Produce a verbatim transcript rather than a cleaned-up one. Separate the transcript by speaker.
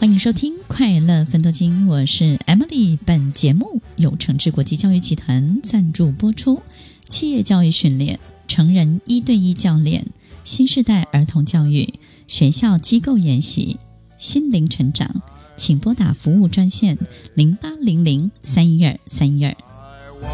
Speaker 1: 欢迎收听快乐奋斗经，我是 Emily。 本节目由诚志国际教育集团赞助播出。企业教育训练、成人一对一教练、新世代儿童教育、学校机构研习、心灵成长，请拨打服务专线零八零零三一二三一二。